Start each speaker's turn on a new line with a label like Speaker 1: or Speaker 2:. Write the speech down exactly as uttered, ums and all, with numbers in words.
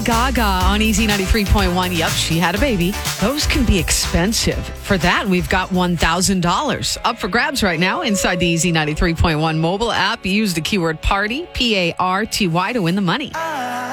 Speaker 1: Gaga on Easy ninety-three point one. Yep, she had a baby. Those can be expensive. For that, we've got one thousand dollars up for grabs right now inside the Easy ninety-three point one mobile app. Use the keyword party, P A R T Y, to win the money.